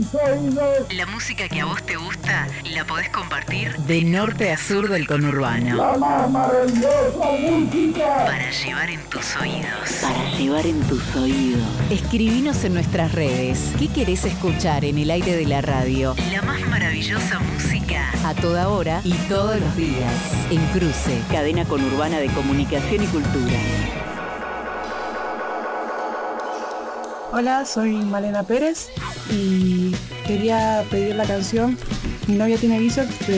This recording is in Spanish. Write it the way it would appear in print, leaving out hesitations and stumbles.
mis oídos. La música que a vos te gusta la podés compartir de norte a sur del conurbano. La más maravillosa música. Para llevar en tus oídos. Para llevar en tus oídos. Escribinos en nuestras redes. ¿Qué querés escuchar en el aire de la radio? La más maravillosa música. A toda hora y todos los días. En Cruce. Cadena conurbana de comunicación y cultura. Hola, soy Malena Pérez y quería pedir la canción Mi novia tiene vicio de